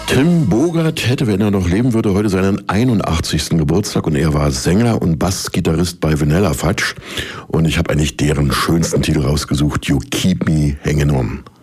Tim Bogert hätte, wenn er noch leben würde, heute seinen 81. Geburtstag und er war Sänger und Bassgitarrist bei Vanilla Fudge und ich habe eigentlich deren schönsten Titel rausgesucht, You Keep Me Hanging On.